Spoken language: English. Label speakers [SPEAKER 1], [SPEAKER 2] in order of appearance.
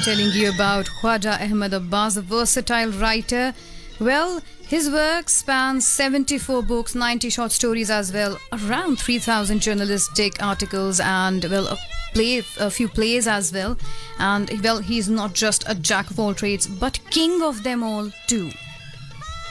[SPEAKER 1] telling you about Khwaja Ahmad Abbas, a versatile writer. Well, his work spans 74 books, 90 short stories as well, around 3,000 journalistic articles, and a few plays as well. And well, he's not just a jack of all trades, but king of them all too.